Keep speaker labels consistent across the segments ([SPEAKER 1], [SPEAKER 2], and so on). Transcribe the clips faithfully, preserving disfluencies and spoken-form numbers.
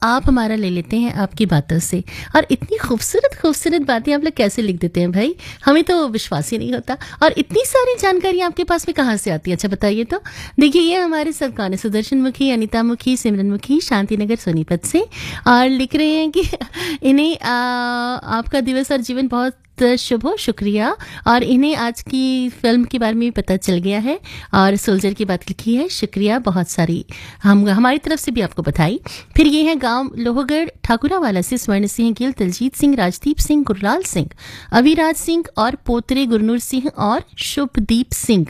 [SPEAKER 1] आप हमारा ले लेते हैं आपकी बातों से। और इतनी खूबसूरत खूबसूरत बातें आप लोग कैसे लिख देते हैं भाई, हमें तो विश्वास ही नहीं होता। और इतनी सारी जानकारी आपके पास में कहाँ से आती है, अच्छा बताइए तो। देखिए ये हमारे सब कौन है, सुदर्शन मुखी, अनिता मुखी, सिमरन मुखी, शांति नगर सोनीपत से, और लिख रहे हैं कि इन्हें आ, आपका दिवस और जीवन बहुत शुभ हो, शुक्रिया। और इन्हें आज की फिल्म के बारे में भी पता चल गया है और सोल्जर की बात लिखी है, शुक्रिया बहुत सारी, हम हमारी तरफ से भी आपको बधाई। फिर ये है गांव लोहगढ़ ठाकुरावाला से स्वर्ण सिंह गिल, दलजीत सिंह, राजदीप सिंह, गुरलाल सिंह, अविराज सिंह और पोतरे गुरनूर सिंह और शुभदीप सिंह।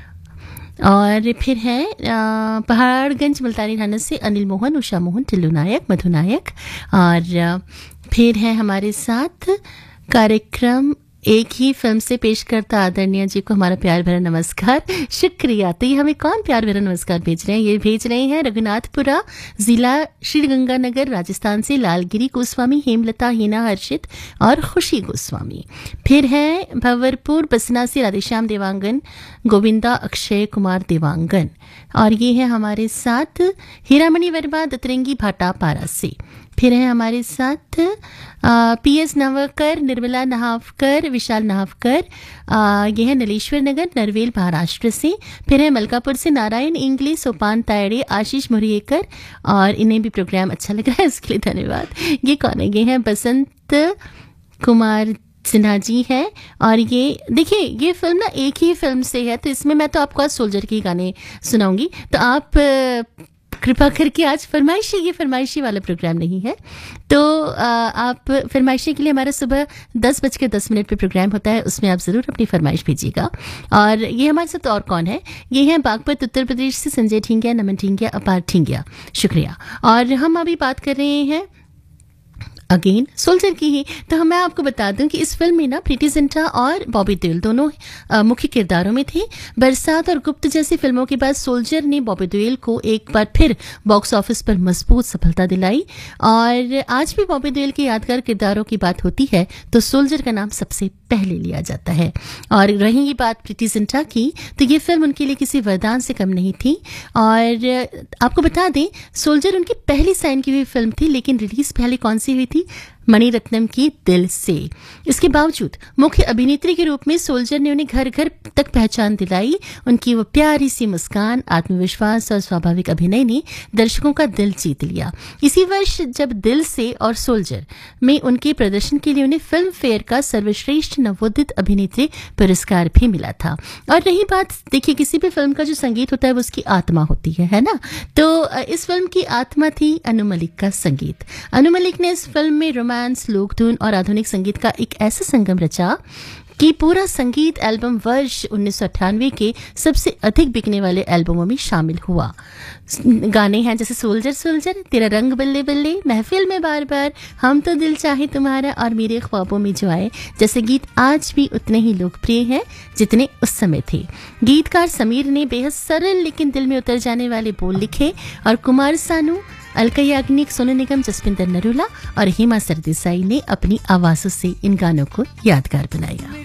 [SPEAKER 1] और फिर है पहाड़गंज मुल्तानी थाना से अनिल मोहन, उषा मोहन, टिल्लू नायक, मधु नायक। और फिर है हमारे साथ कार्यक्रम एक ही फिल्म से पेश करता आदरणीय जी को हमारा प्यार भरा नमस्कार, शुक्रिया। तो ये हमें कौन प्यार भरा नमस्कार भेज रहे हैं, ये भेज रहे हैं रघुनाथपुरा जिला श्रीगंगानगर राजस्थान से लालगिरी गोस्वामी, हेमलता, हीना, हर्षित और खुशी गोस्वामी। फिर है भंवरपुर बसना से राधेश्याम देवांगन, गोविंदा, अक्षय कुमार देवांगन। और ये है हमारे साथ हीरामणि वर्मा दतरंगी भाटा पारा से। फिर है हमारे साथ पी एस नवकर, निर्मला नहावकर, विशाल नहावकर, ये है नलेश्वर नगर नरवेल महाराष्ट्र से। फिर है मलकापुर से नारायण इंग्ली, सोपान तायड़े, आशीष मुरियेकर, और इन्हें भी प्रोग्राम अच्छा लग रहा है इसके लिए धन्यवाद। ये कौन है, ये है बसंत कुमार सिन्हा जी है। और ये देखिए ये फिल्म ना एक ही फिल्म से है, तो इसमें मैं तो आपको आज सोल्जर के गाने सुनाऊंगी, तो आप कृपा करके आज फरमाइशी, ये फरमाइशी वाला प्रोग्राम नहीं है, तो आप फरमाइशी के लिए हमारा सुबह दस बज के दस मिनट पे प्रोग्राम होता है, उसमें आप ज़रूर अपनी फरमाइश भेजिएगा। और ये हमारे साथ और कौन है, ये है बागपत उत्तर प्रदेश से संजय ठींगिया, नमन ठींगिया, अपार ठींगिया, शुक्रिया। और हम अभी बात कर रहे हैं अगेन सोल्जर की ही, तो मैं आपको बता दूं कि इस फिल्म में ना प्रीति जिंटा और बॉबी देओल दोनों मुख्य किरदारों में थे। बरसात और गुप्त जैसी फिल्मों के बाद सोल्जर ने बॉबी देओल को एक बार फिर बॉक्स ऑफिस पर मजबूत सफलता दिलाई। और आज भी बॉबी देओल के यादगार किरदारों की बात होती है तो सोल्जर का नाम सबसे पहले लिया जाता है। और रही ये बात प्रीति जिंटा की, तो ये फिल्म उनके लिए किसी वरदान से कम नहीं थी। और आपको बता दें सोल्जर उनकी पहली साइन की हुई फिल्म थी, लेकिन रिलीज पहले कौन सी हुई थी, मणिरत्नम की दिल से। इसके बावजूद मुख्य अभिनेत्री के रूप में सोल्जर ने उन्हें घर घर तक पहचान दिलाई। उनकी वो प्यारी सी मुस्कान, आत्मविश्वास और स्वाभाविक अभिनय ने दर्शकों का दिल जीत लिया। इसी वर्ष जब दिल से और सोल्जर में उनके प्रदर्शन के लिए उन्हें फिल्म फेयर का सर्वश्रेष्ठ नवोदित अभिनेत्री पुरस्कार भी मिला था। और रही बात, देखिए किसी भी फिल्म का जो संगीत होता है वो उसकी आत्मा होती है, है ना। तो इस फिल्म की आत्मा थी अनु मलिक का संगीत। अनु मलिक ने इस फिल्म में रोमांस, लोकधुन और आधुनिक संगीत का एक ऐसा संगम रचा कि पूरा संगीत एल्बम वर्ष उन्नीस सौ अट्ठानवे के सबसे अधिक बिकने वाले एल्बमों में शामिल हुआ। गाने हैं जैसे सोल्जर सोल्जर, तेरा रंग बल्ले बल्ले, महफिल में बार बार, हम तो दिल चाहे तुम्हारा और मेरे ख्वाबों में जो आए जैसे गीत आज भी उतने ही लोकप्रिय हैं जितने उस समय थे। गीतकार समीर ने बेहद सरल लेकिन दिल में उतर जाने वाले बोल लिखे और कुमार सानू, अलका याग्निक, सोनू निगम, जसपिंदर नरूला और हेमा सरदेसाई ने अपनी आवाज़ों से इन गानों को यादगार बनाया।